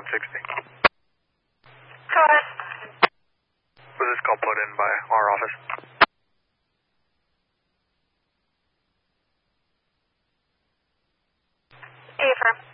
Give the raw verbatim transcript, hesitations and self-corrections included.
one sixty. Go ahead. Was this call put in by our office? Affirm.